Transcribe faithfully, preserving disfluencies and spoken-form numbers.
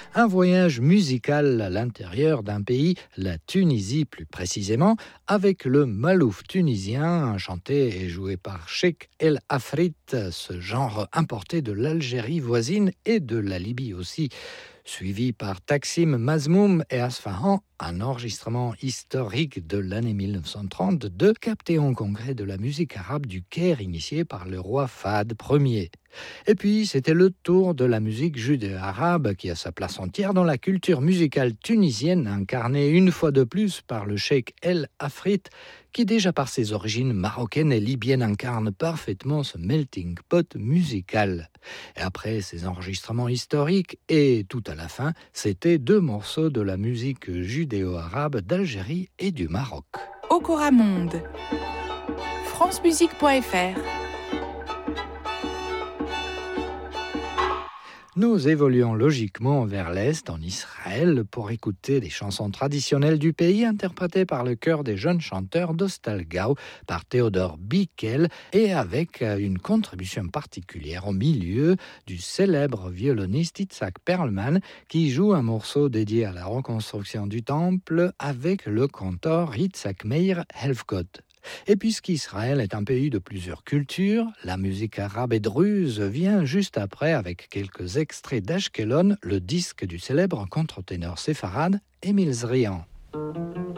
Un voyage musical à l'intérieur d'un pays, la Tunisie plus précisément, avec le malouf tunisien, chanté et joué par Cheikh El Afrit, ce genre importé de l'Algérie voisine et de la Libye aussi, suivi par Taksim Mazmoum et Asfahan, un enregistrement historique de l'année mille neuf cent trente-deux, capté en congrès de la musique arabe du Caire initié par le roi Fahd Ier. Et puis, c'était le tour de la musique judéo-arabe qui a sa place entière dans la culture musicale tunisienne, incarnée une fois de plus par le cheikh El Afrit, qui déjà par ses origines marocaines et libyennes incarne parfaitement ce melting pot musical. Et après ces enregistrements historiques, et tout à la fin, c'était deux morceaux de la musique judéo-arabe d'Algérie et du Maroc. Okora Monde, france musique point f r. Nous évoluons logiquement vers l'Est, en Israël, pour écouter des chansons traditionnelles du pays interprétées par le chœur des jeunes chanteurs d'Ostalgao par Théodore Bickel et avec une contribution particulière au milieu du célèbre violoniste Itzhak Perlman qui joue un morceau dédié à la reconstruction du temple avec le cantor Yitzhak Meir Helfgott. Et puisqu'Israël est un pays de plusieurs cultures, la musique arabe et druze vient juste après avec quelques extraits d'Ashkelon, le disque du célèbre contre-ténor séfarade Émile Zrian.